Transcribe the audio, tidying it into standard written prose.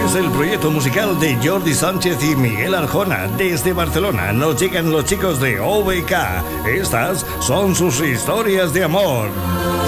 Es el proyecto musical de Jordi Sánchez y Miguel Arjona. Desde Barcelona nos llegan los chicos de OBK. Estas son sus historias de amor.